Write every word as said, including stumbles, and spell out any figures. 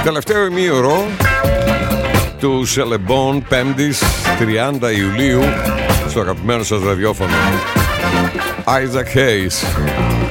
Τελευταίο ημίωρο του Σελεμπών, Πέμπτης τριάντα Ιουλίου, στο αγαπημένο σας ραδιόφωνο. Isaac Hayes.